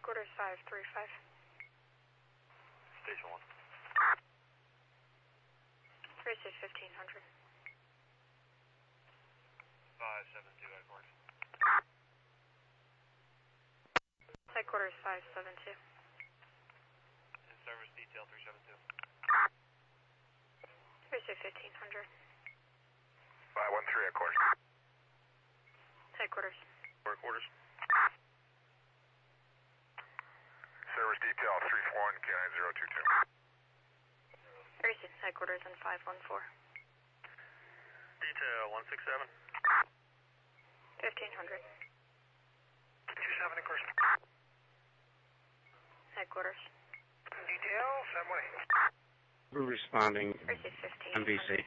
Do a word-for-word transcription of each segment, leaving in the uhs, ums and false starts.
Headquarters five three five. Station one. Tracy fifteen hundred. five seven two, headquarters. Headquarters five seven two. In service detail three seven two. Tracy fifteen hundred. five one three, headquarters. Headquarters. Headquarters. Service detail three four one, K nine zero two two. Tracy, headquarters in five one four. Detail one six seven. fifteen hundred. two seven, headquarters. Headquarters. Detail seven one eight. We're responding. Tracy fifteen M V C.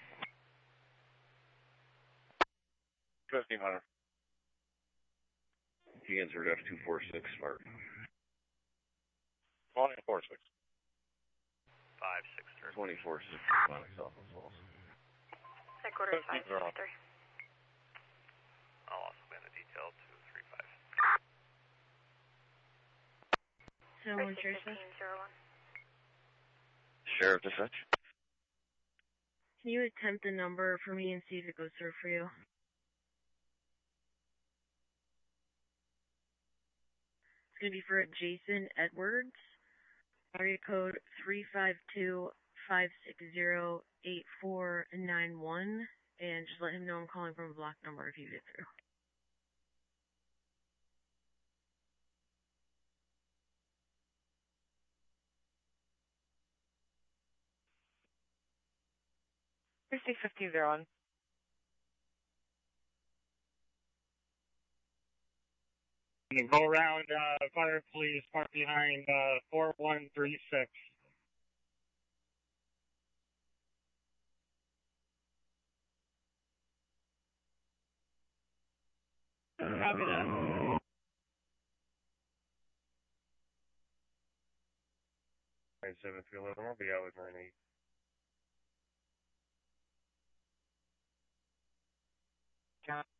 fifteen hundred. He answered F two four six, Smart. twenty four six. five six three. twenty-four six, Sonic Office also. Headquarters five zero three. I'll also be in the detail two three five. Tracy fifteen zero one. Sheriff to fetch. Can you attempt the number for me and see if it goes through for you? It's going to be for Jason Edwards. Area code three five two, five six zero, eight four nine one. And just let him know I'm calling from a block number if you get through. Tracy fifteen zero one. Go around, uh, fire police, park behind, uh, four one three six. Copy that. nine seven three eleven, I'll be out with nine eight. John.